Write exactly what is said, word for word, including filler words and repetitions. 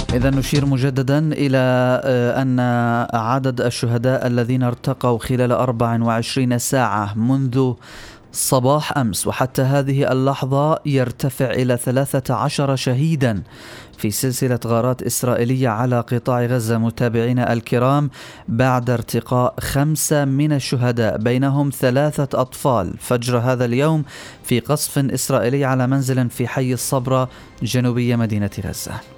إذا نشير مجددا إلى أن عدد الشهداء الذين ارتقوا خلال أربع وعشرين ساعة منذ صباح أمس وحتى هذه اللحظة يرتفع إلى ثلاثة عشر شهيدا في سلسلة غارات إسرائيلية على قطاع غزة. متابعينا الكرام، بعد ارتقاء خمسة من الشهداء بينهم ثلاثة أطفال فجر هذا اليوم في قصف إسرائيلي على منزل في حي الصبرة جنوبية مدينة غزة.